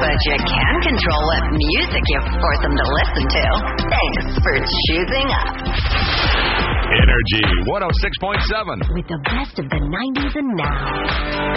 but you can control what music you force them to listen to. Thanks for choosing us. Energy 106.7. With the best of the 90s and now.